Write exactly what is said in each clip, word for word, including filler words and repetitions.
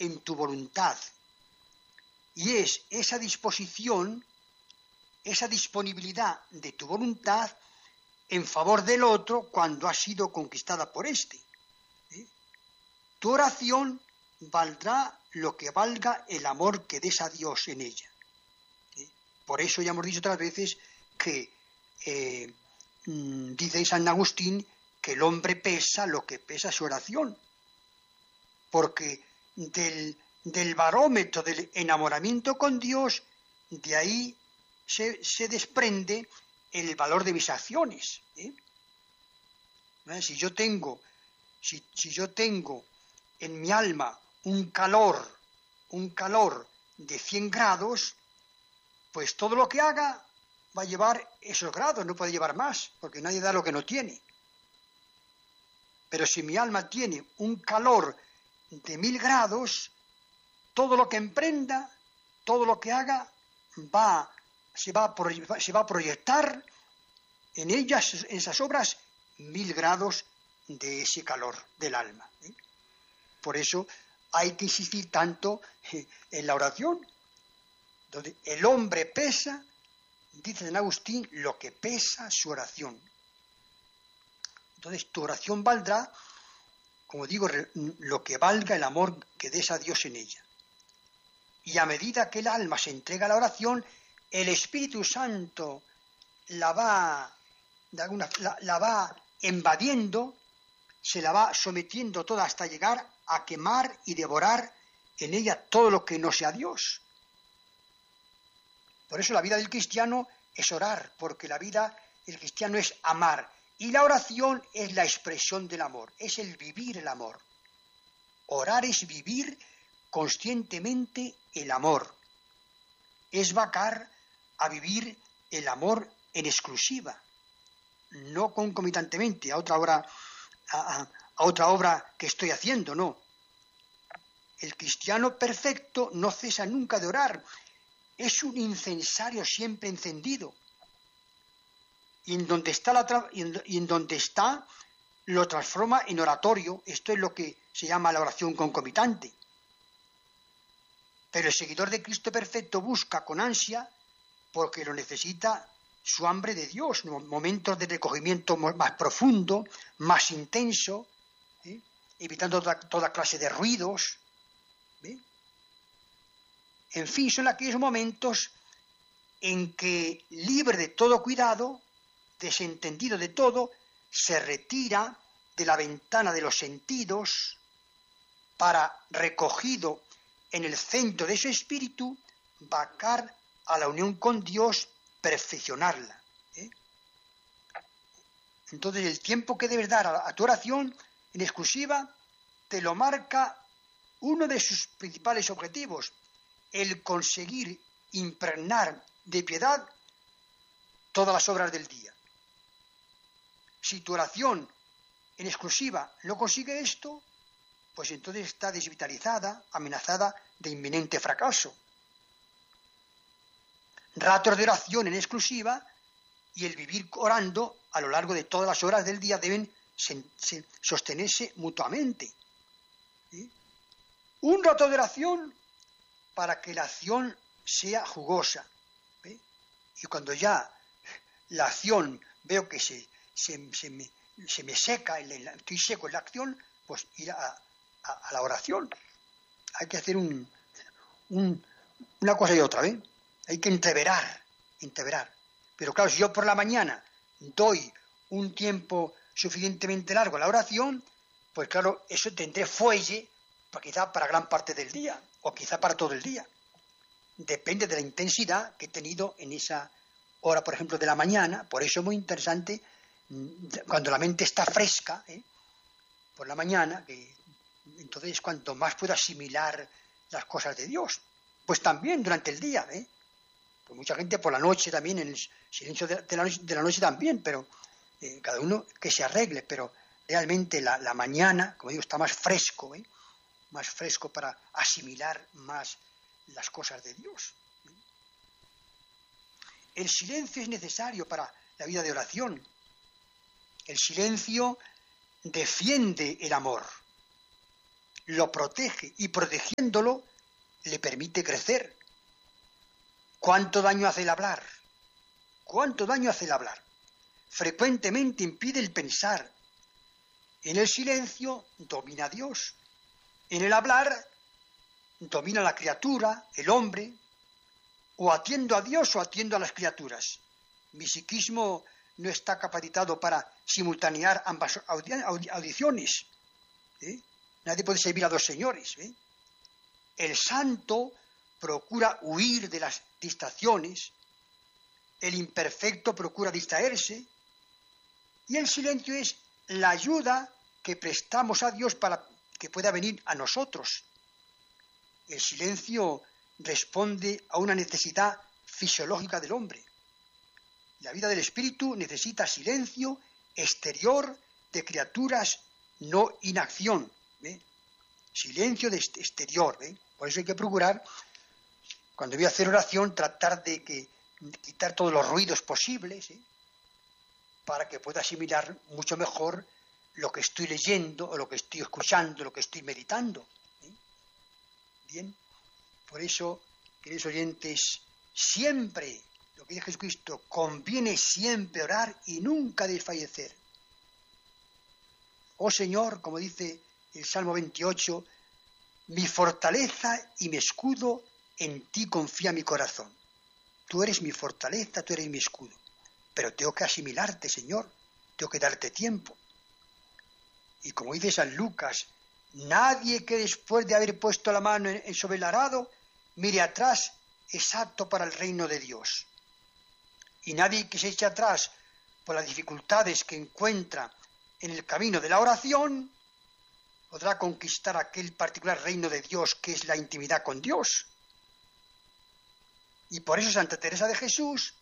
en tu voluntad. Y es esa disposición, esa disponibilidad de tu voluntad en favor del otro cuando ha sido conquistada por éste. ¿Eh? Tu oración valdrá lo que valga el amor que des a Dios en ella. ¿Eh? Por eso ya hemos dicho otras veces que eh, mmm, dice San Agustín que el hombre pesa lo que pesa su oración, porque del, del barómetro del enamoramiento con Dios, de ahí se, se desprende el valor de mis acciones. ¿Eh? ¿Eh? Si yo tengo, si, si yo tengo en mi alma un calor, un calor de cien grados, pues todo lo que haga va a llevar esos grados, no puede llevar más, porque nadie da lo que no tiene. Pero si mi alma tiene un calor de mil grados, todo lo que emprenda, todo lo que haga, va, se, va a, se va a proyectar en ellas, en esas obras, mil grados de ese calor del alma. ¿Eh? Por eso hay que insistir tanto en la oración, donde el hombre pesa, dice San Agustín, lo que pesa su oración. Entonces tu oración valdrá, como digo, lo que valga el amor que des a Dios en ella. Y a medida que el alma se entrega a la oración, el Espíritu Santo la va, de alguna, la, la va invadiendo, se la va sometiendo toda hasta llegar a quemar y devorar en ella todo lo que no sea Dios. Por eso la vida del cristiano es orar, porque la vida del cristiano es amar. Y la oración es la expresión del amor, es el vivir el amor. Orar es vivir conscientemente el amor. Es vacar a vivir el amor en exclusiva, no concomitantemente a otra obra, a, a, a otra obra que estoy haciendo, no. El cristiano perfecto no cesa nunca de orar, es un incensario siempre encendido. Y en donde está, la tra- y en, y en donde está lo transforma en oratorio. Esto es lo que se llama la oración concomitante. Pero el seguidor de Cristo perfecto busca con ansia, porque lo necesita, su hambre de Dios, momentos de recogimiento más profundo, más intenso, ¿eh? evitando toda, toda clase de ruidos. ¿eh? En fin, son aquellos momentos en que, libre de todo cuidado, desentendido de todo, se retira de la ventana de los sentidos para, recogido en el centro de su espíritu, vacar a la unión con Dios, perfeccionarla. ¿eh? Entonces el tiempo que debes dar a, a tu oración en exclusiva te lo marca uno de sus principales objetivos, el conseguir impregnar de piedad todas las obras del día. Si tu oración en exclusiva no consigue esto, pues entonces está desvitalizada, amenazada de inminente fracaso. Ratos de oración en exclusiva y el vivir orando a lo largo de todas las horas del día deben se, se, sostenerse mutuamente. ¿Sí? Un rato de oración para que la acción sea jugosa. ¿Sí? Y cuando ya la acción veo que se, se, se, me, se me seca, estoy seco en la acción, pues ir a, a, a la oración. Hay que hacer un, un, una cosa y otra, ¿eh? Hay que entreverar, entreverar. Pero claro, si yo por la mañana doy un tiempo suficientemente largo a la oración, pues claro, eso tendré fuelle, pues quizá para gran parte del día, o quizá para todo el día. Depende de la intensidad que he tenido en esa hora, por ejemplo, de la mañana. Por eso es muy interesante, cuando la mente está fresca, ¿eh? por la mañana, que entonces cuanto más puedo asimilar las cosas de Dios. Pues también durante el día, ¿eh? Pues mucha gente por la noche también, en el silencio de, de, la, noche, de la noche también, pero eh, cada uno que se arregle, pero realmente la, la mañana, como digo, está más fresco, ¿eh? más fresco para asimilar más las cosas de Dios. ¿eh? El silencio es necesario para la vida de oración. El silencio defiende el amor. lo protege y protegiéndolo le permite crecer. ¿Cuánto daño hace el hablar? ¿Cuánto daño hace el hablar? Frecuentemente impide el pensar. En el silencio domina a Dios. En el hablar domina la criatura, el hombre. O atiendo a Dios o atiendo a las criaturas. Mi psiquismo no está capacitado para simultanear ambas audiciones. ¿Eh? Nadie puede servir a dos señores. ¿eh? El santo procura huir de las distracciones, el imperfecto procura distraerse, y el silencio es la ayuda que prestamos a Dios para que pueda venir a nosotros. El silencio responde a una necesidad fisiológica del hombre. La vida del espíritu necesita silencio exterior de criaturas, no inacción. ¿eh? Silencio de exterior. ¿eh? Por eso hay que procurar, cuando voy a hacer oración, tratar de, que, de quitar todos los ruidos posibles, ¿eh? para que pueda asimilar mucho mejor lo que estoy leyendo, o lo que estoy escuchando, lo que estoy meditando. ¿eh? Bien, por eso, queridos oyentes, siempre, lo que dice Jesucristo, conviene siempre orar y nunca desfallecer. Oh Señor, como dice el Salmo veintiocho, mi fortaleza y mi escudo, en ti confía mi corazón. Tú eres mi fortaleza, tú eres mi escudo. Pero tengo que asimilarte, Señor, tengo que darte tiempo. Y como dice San Lucas, nadie que después de haber puesto la mano en, sobre el arado, mire atrás, es apto para el reino de Dios. Y nadie que se eche atrás por las dificultades que encuentra en el camino de la oración, podrá conquistar aquel particular reino de Dios que es la intimidad con Dios. Y por eso Santa Teresa de Jesús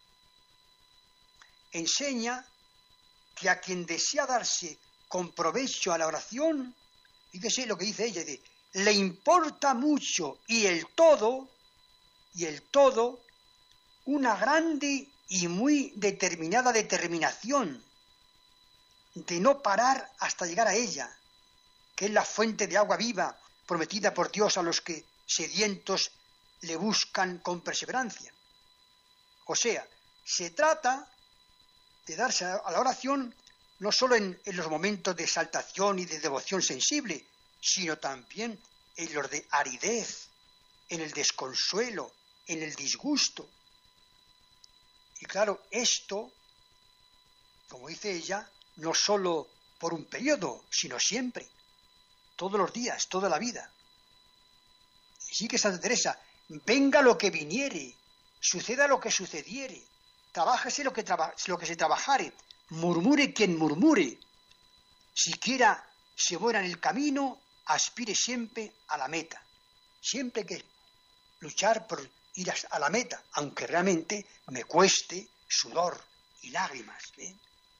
enseña que a quien desea darse con provecho a la oración, fíjese lo que dice ella, dice, le importa mucho y el todo, y el todo, una grande y muy determinada determinación de no parar hasta llegar a ella, que es la fuente de agua viva prometida por Dios a los que sedientos le buscan con perseverancia. O sea, se trata de darse a la oración no solo en, en los momentos de exaltación y de devoción sensible, sino también en los de aridez, en el desconsuelo, en el disgusto. Y claro, esto, como dice ella, no solo por un periodo, sino siempre, todos los días, toda la vida. Y sí que Santa Teresa, venga lo que viniere, suceda lo que sucediere, trabájese lo que, traba, lo que se trabajare, murmure quien murmure, siquiera se muera en el camino, aspire siempre a la meta. Siempre hay que luchar por ir a la meta, aunque realmente me cueste sudor y lágrimas. ¿eh?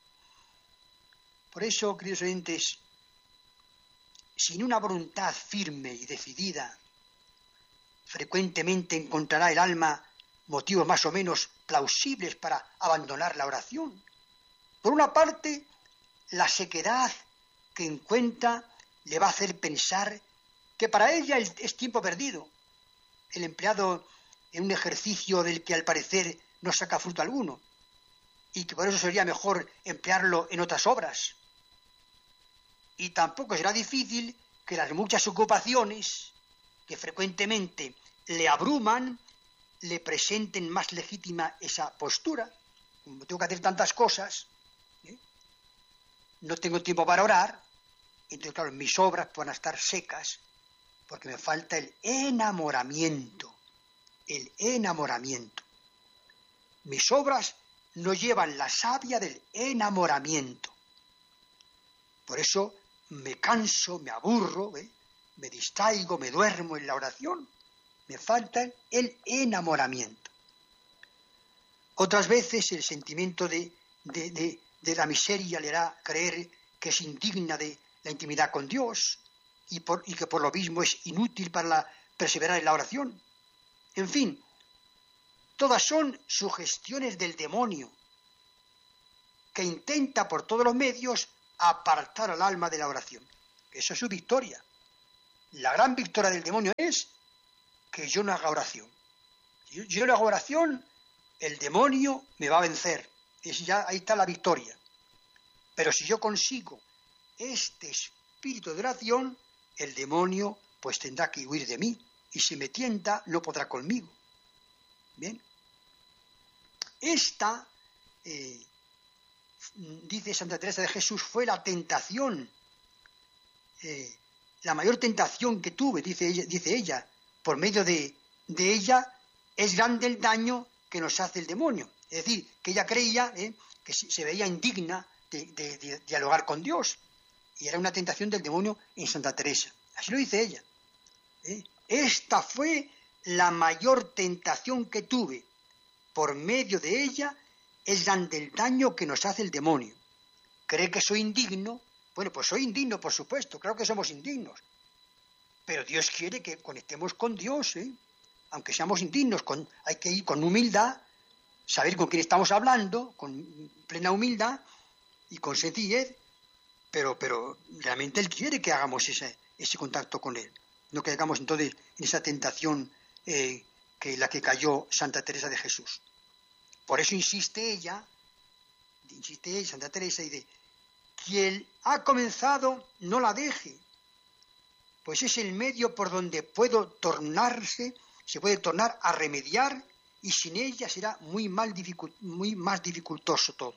Por eso, queridos oyentes, sin una voluntad firme y decidida, frecuentemente encontrará el alma motivos más o menos plausibles para abandonar la oración. Por una parte, la sequedad que encuentra le va a hacer pensar que para ella es tiempo perdido, el empleado en un ejercicio del que al parecer no saca fruto alguno, y que por eso sería mejor emplearlo en otras obras. Y tampoco será difícil que las muchas ocupaciones que frecuentemente le abruman le presenten más legítima esa postura. Como tengo que hacer tantas cosas, ¿eh? no tengo tiempo para orar, entonces claro, mis obras van a estar secas porque me falta el enamoramiento, el enamoramiento. Mis obras no llevan la savia del enamoramiento. Por eso me canso, me aburro, ¿eh? me distraigo, me duermo en la oración. Me falta el enamoramiento. Otras veces el sentimiento de, de, de, de la miseria le hará creer que es indigna de la intimidad con Dios y, por, y que por lo mismo es inútil para la, perseverar en la oración. En fin, todas son sugestiones del demonio que intenta por todos los medios apartar al alma de la oración. Eso es su victoria. La gran victoria del demonio es que yo no haga oración. Si yo, yo no hago oración, el demonio me va a vencer. Es ya, ahí está la victoria. Pero si yo consigo este espíritu de oración, el demonio pues tendrá que huir de mí. Y si me tienta, no podrá conmigo. Bien. Esta, eh, dice Santa Teresa de Jesús, fue la tentación, eh, la mayor tentación que tuve, dice ella, dice ella. Por medio de, de ella es grande el daño que nos hace el demonio. Es decir, que ella creía eh, que se veía indigna de, de, de dialogar con Dios. Y era una tentación del demonio en Santa Teresa. Así lo dice ella. ¿eh? Esta fue la mayor tentación que tuve. Por medio de ella es grande el daño que nos hace el demonio. ¿Cree que soy indigno? Bueno, pues soy indigno, por supuesto. Claro que somos indignos. Pero Dios quiere que conectemos con Dios, ¿eh? Aunque seamos indignos, con, hay que ir con humildad, saber con quién estamos hablando, con plena humildad y con sencillez, pero, pero realmente Él quiere que hagamos ese, ese contacto con Él. No que hagamos entonces en esa tentación eh, que la que cayó Santa Teresa de Jesús. Por eso insiste ella, insiste ella, Santa Teresa, y de quien ha comenzado no la deje, pues es el medio por donde puedo tornarse, se puede tornar a remediar, y sin ella será muy, mal dificult, muy más dificultoso todo.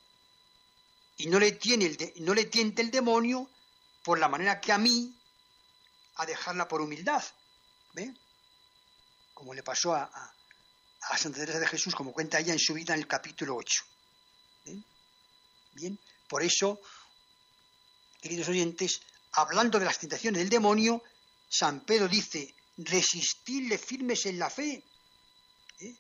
Y no le, tiene el de, no le tiente el demonio por la manera que a mí, a dejarla por humildad. ¿Ve? Como le pasó a, a, a Santa Teresa de Jesús, como cuenta ella en su vida en el capítulo ocho. ¿Ve? Bien, por eso, queridos oyentes, hablando de las tentaciones del demonio, San Pedro dice, resistidle firmes en la fe. ¿Eh?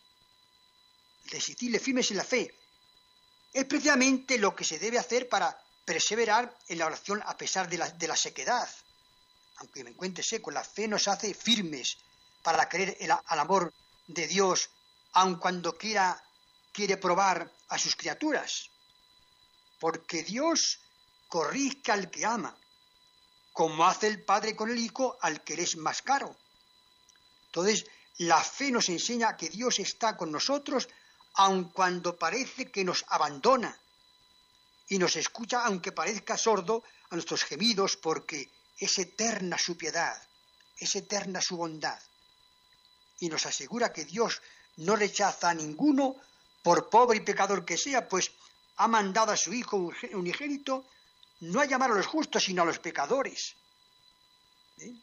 Resistidle firmes en la fe. Es precisamente lo que se debe hacer para perseverar en la oración a pesar de la, de la sequedad. Aunque me encuentre seco, la fe nos hace firmes para creer el, al amor de Dios, aun cuando quiera, quiere probar a sus criaturas. Porque Dios corrige al que ama, como hace el Padre con el Hijo al que le es más caro. Entonces, la fe nos enseña que Dios está con nosotros, aun cuando parece que nos abandona, y nos escucha aunque parezca sordo a nuestros gemidos, porque es eterna su piedad, es eterna su bondad. Y nos asegura que Dios no rechaza a ninguno, por pobre y pecador que sea, pues ha mandado a su Hijo unigénito no a llamar a los justos, sino a los pecadores. ¿Eh?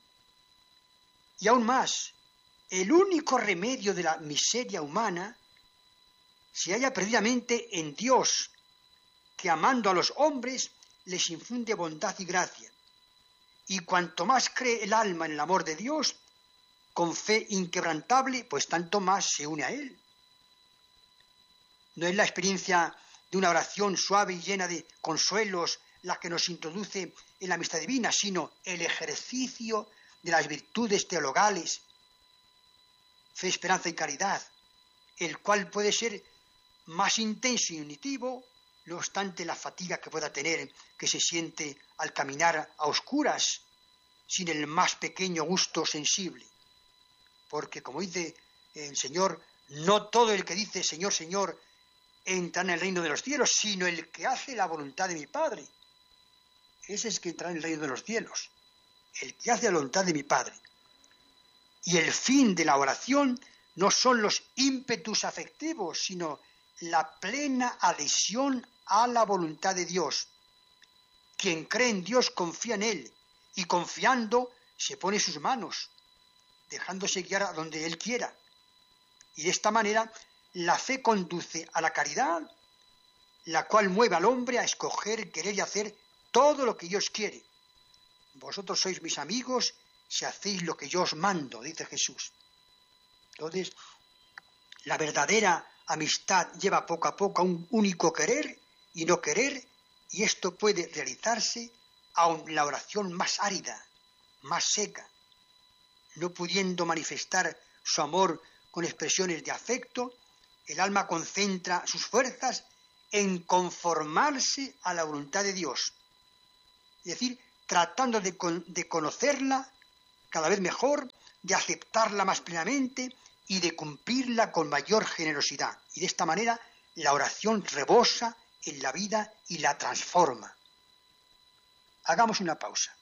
Y aún más, el único remedio de la miseria humana se halla perdidamente en Dios, que amando a los hombres les infunde bondad y gracia. Y cuanto más cree el alma en el amor de Dios, con fe inquebrantable, pues tanto más se une a Él. No es la experiencia de una oración suave y llena de consuelos la que nos introduce en la amistad divina, sino el ejercicio de las virtudes teologales, fe, esperanza y caridad, el cual puede ser más intenso y unitivo, no obstante la fatiga que pueda tener, que se siente al caminar a oscuras, sin el más pequeño gusto sensible. Porque, como dice el Señor, no todo el que dice Señor, Señor, entra en el reino de los cielos, sino el que hace la voluntad de mi Padre. Ese es que entra en el reino de los cielos, el que hace la voluntad de mi Padre. Y el fin de la oración no son los ímpetus afectivos, sino la plena adhesión a la voluntad de Dios. Quien cree en Dios confía en Él, y confiando se pone en sus manos, dejándose guiar a donde Él quiera. Y de esta manera la fe conduce a la caridad, la cual mueve al hombre a escoger, querer y hacer todo lo que Dios quiere. Vosotros sois mis amigos si hacéis lo que yo os mando, dice Jesús. Entonces, la verdadera amistad lleva poco a poco a un único querer y no querer, y esto puede realizarse aun en la oración más árida, más seca, no pudiendo manifestar su amor con expresiones de afecto. El alma concentra sus fuerzas en conformarse a la voluntad de Dios, es decir, tratando de, con, de conocerla cada vez mejor, de aceptarla más plenamente y de cumplirla con mayor generosidad. Y de esta manera la oración rebosa en la vida y la transforma. Hagamos una pausa.